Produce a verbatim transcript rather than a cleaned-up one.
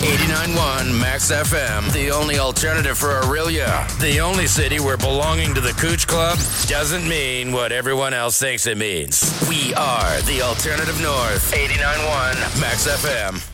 eighty-nine point one Max F M, the only alternative for Aurelia. The only city where belonging to the Cooch Club doesn't mean what everyone else thinks it means. We are the Alternative North, eighty-nine point one Max F M.